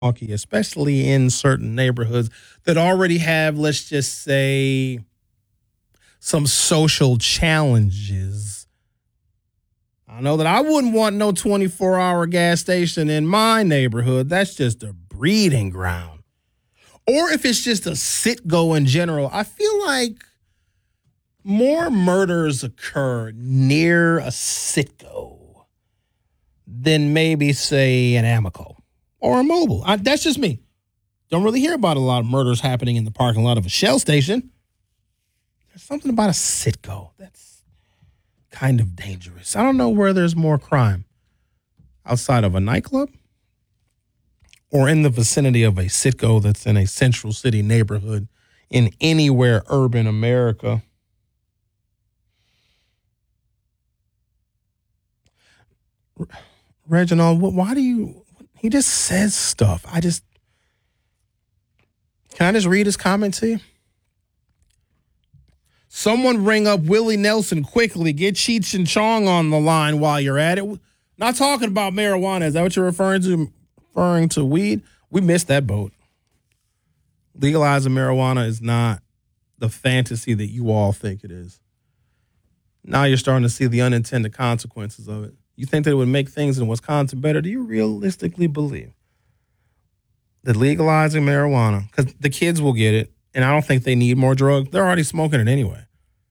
Milwaukee, especially in certain neighborhoods that already have, let's just say, some social challenges. I know that I wouldn't want no 24-hour gas station in my neighborhood. That's just a breeding ground. Or if it's just a sit-go in general, I feel like more murders occur near a sit-go than maybe, say, an Amoco or a Mobile. That's just me. Don't really hear about a lot of murders happening in the parking lot of a Shell station. There's something about a sit-go that's kind of dangerous. I don't know where there's more crime. Outside of a nightclub or in the vicinity of a sit-go that's in a central city neighborhood in anywhere urban America. Reginald, why do you... He just says stuff. Can I just read his comment to you? Someone ring up Willie Nelson quickly. Get Cheech and Chong on the line while you're at it. Not talking about marijuana. Is that what you're referring to? Referring to weed? We missed that boat. Legalizing marijuana is not the fantasy that you all think it is. Now you're starting to see the unintended consequences of it. You think that it would make things in Wisconsin better? Do you realistically believe that legalizing marijuana, because the kids will get it, and I don't think they need more drugs. They're already smoking it anyway.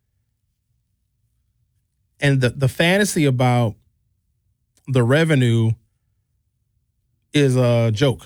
And the fantasy about the revenue is a joke.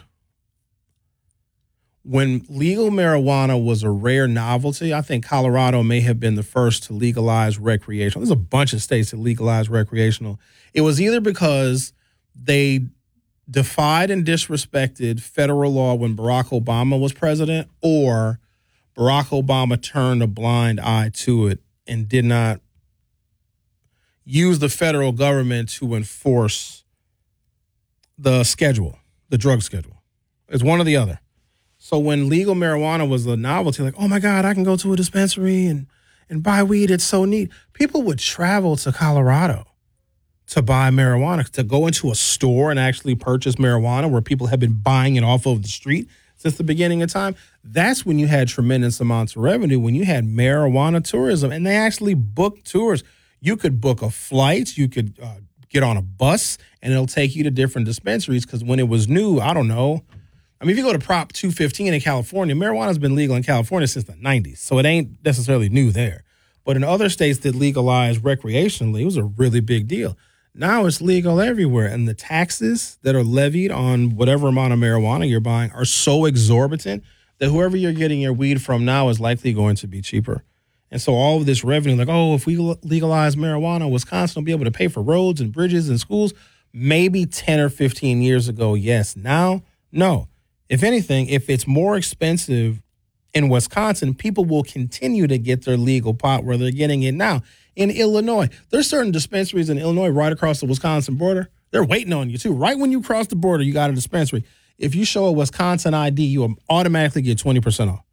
When legal marijuana was a rare novelty, I think Colorado may have been the first to legalize recreational. There's a bunch of states that legalize recreational. It was either because they defied and disrespected federal law when Barack Obama was president, or Barack Obama turned a blind eye to it and did not use the federal government to enforce the schedule, the drug schedule. It's one or the other. So when legal marijuana was a novelty, like, oh my God, I can go to a dispensary and buy weed. It's so neat. People would travel to Colorado to buy marijuana, to go into a store and actually purchase marijuana where people have been buying it off of the street since the beginning of time. That's when you had tremendous amounts of revenue, when you had marijuana tourism, and they actually booked tours. You could book a flight, you could get on a bus, and it'll take you to different dispensaries, because when it was new, I don't know. I mean, if you go to Prop 215 in California, marijuana's been legal in California since the 90s, so it ain't necessarily new there. But in other states that legalized recreationally, it was a really big deal. Now it's legal everywhere, and the taxes that are levied on whatever amount of marijuana you're buying are so exorbitant that whoever you're getting your weed from now is likely going to be cheaper. And so all of this revenue, like, oh, if we legalize marijuana, Wisconsin will be able to pay for roads and bridges and schools. Maybe 10 or 15 years ago, yes. Now, no. If anything, if it's more expensive in Wisconsin, people will continue to get their legal pot where they're getting it now. In Illinois, there's certain dispensaries in Illinois right across the Wisconsin border. They're waiting on you, too. Right when you cross the border, you got a dispensary. If you show a Wisconsin ID, you automatically get 20% off.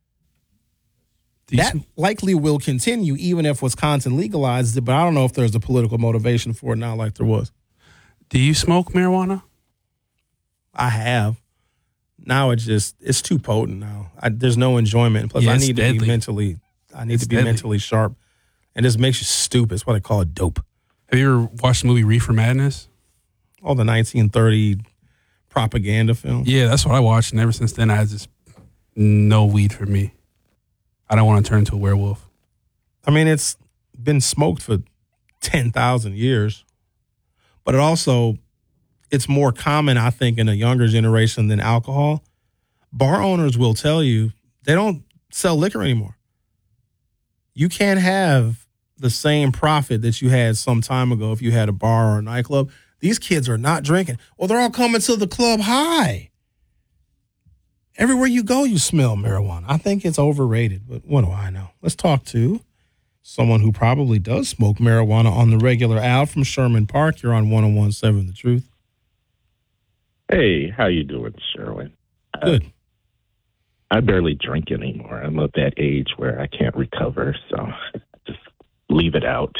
That likely will continue even if Wisconsin legalizes it, but I don't know if there's a political motivation for it now like there was. Do you smoke marijuana? I have. Now it's too potent now. There's no enjoyment. Plus, I need to be mentally sharp. And this makes you stupid. It's what I call it dope. Have you ever watched the movie Reefer Madness? Oh, the 1930 propaganda film? Yeah, that's what I watched. And ever since then, I just, no weed for me. I don't want to turn into a werewolf. I mean, it's been smoked for 10,000 years. But it's more common, I think, in a younger generation than alcohol. Bar owners will tell you they don't sell liquor anymore. You can't have the same profit that you had some time ago if you had a bar or a nightclub. These kids are not drinking. Well, they're all coming to the club high. Everywhere you go, you smell marijuana. I think it's overrated, but what do I know? Let's talk to someone who probably does smoke marijuana on the regular. Al from Sherman Park. You're on 101.7 The Truth. Hey, how you doing, Sherwin? Good. I barely drink anymore. I'm at that age where I can't recover, so just leave it out.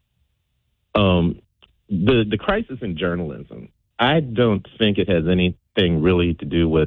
The crisis in journalism, I don't think it has any thing really to do with